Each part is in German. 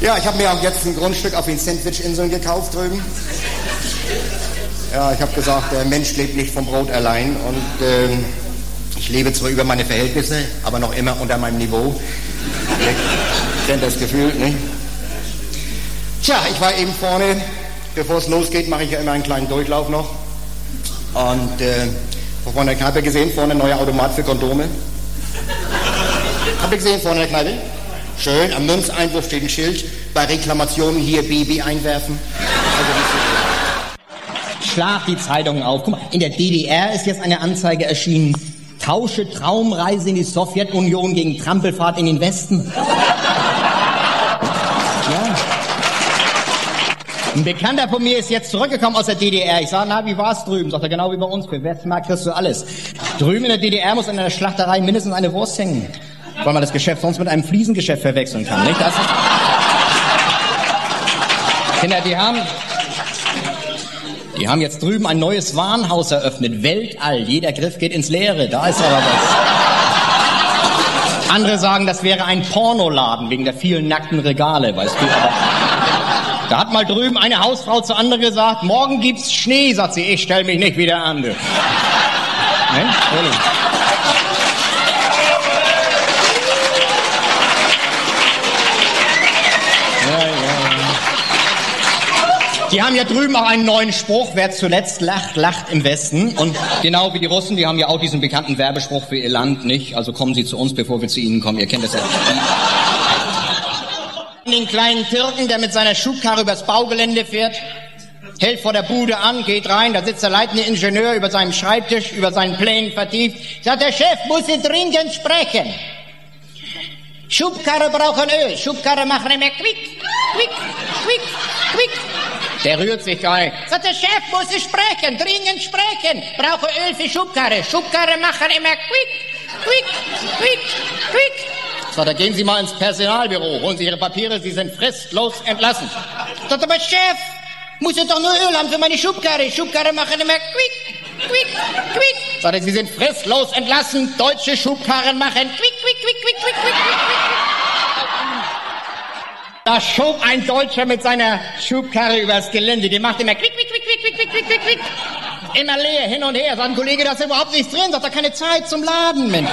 Ja, ich habe mir auch jetzt ein Grundstück auf den Sandwich-Inseln gekauft drüben. Ja, ich habe gesagt, der Mensch lebt nicht vom Brot allein und ich lebe zwar über meine Verhältnisse, aber noch immer unter meinem Niveau. Ich kennt das Gefühl, ne? Tja, ich war eben vorne, bevor es losgeht, mache ich ja immer einen kleinen Durchlauf noch. Und vorne in der Kneipe gesehen, vorne ein neuer Automat für Kondome. Habt ihr gesehen, vorne in der Kneipe? Schön, am Münzeinwurf steht ein Schild, bei Reklamationen hier Baby einwerfen. Schlag die Zeitungen auf. Guck mal, in der DDR ist jetzt eine Anzeige erschienen. Tausche Traumreise in die Sowjetunion gegen Trampelfahrt in den Westen. Ja. Ein Bekannter von mir ist jetzt zurückgekommen aus der DDR. Ich sage, na, wie war's drüben? Sagt er, genau wie bei uns. Für Westmark kriegst du alles. Drüben in der DDR muss in der Schlachterei mindestens eine Wurst hängen. Weil man das Geschäft sonst mit einem Fliesengeschäft verwechseln kann, nicht? Das ist Kinder, die haben jetzt drüben ein neues Warenhaus eröffnet. Weltall. Jeder Griff geht ins Leere. Da ist aber was. Andere sagen, das wäre ein Pornoladen wegen der vielen nackten Regale, weißt du. Aber da hat mal drüben eine Hausfrau zu anderen gesagt, morgen gibt's Schnee, sagt sie. Ich stell mich nicht wieder an, du. Ne? Ehrlich. Die haben ja drüben auch einen neuen Spruch, wer zuletzt lacht, lacht im Westen. Und genau wie die Russen, die haben ja auch diesen bekannten Werbespruch für ihr Land, nicht? Also kommen Sie zu uns, bevor wir zu Ihnen kommen. Ihr kennt das ja. Den kleinen Türken, der mit seiner Schubkarre übers Baugelände fährt, hält vor der Bude an, geht rein, da sitzt der leitende Ingenieur über seinem Schreibtisch, über seinen Plänen vertieft. Sagt, der Chef muss Sie dringend sprechen. Schubkarre brauchen Öl, Schubkarre machen immer quick, quick, quick, quick. Der rührt sich gar nicht. Sagt, der Chef muss Sie sprechen, dringend sprechen. Brauche Öl für Schubkarre. Schubkarre machen immer quick, quick, quick, quick. Sagt, da gehen Sie mal ins Personalbüro, holen Sie Ihre Papiere, Sie sind fristlos entlassen. Sagt, aber Chef, muss ich doch nur Öl haben für meine Schubkarre. Schubkarre machen immer quick, quick, quick. Sagt, Sie sind fristlos entlassen. Deutsche Schubkarren machen quick, quick, quick, quick, quick, quick, quick. Da schob ein Deutscher mit seiner Schubkarre übers Gelände. Die macht immer quick, quick, quick, quick, quick, quick, quick, quick. Immer leer, hin und her. Sagt ein Kollege, da ist überhaupt nichts drin. Sagt er, keine Zeit zum Laden, Mensch.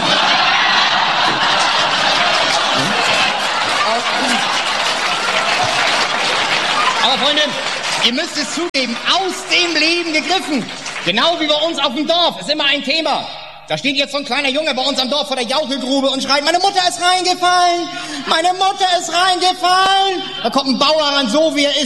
Aber Freunde, ihr müsst es zugeben, aus dem Leben gegriffen. Genau wie bei uns auf dem Dorf. Ist immer ein Thema. Da steht jetzt so ein kleiner Junge bei uns am Dorf vor der Jauchegrube und schreit, meine Mutter ist reingefallen, meine Mutter ist reingefallen. Da kommt ein Bauer ran, so wie er ist.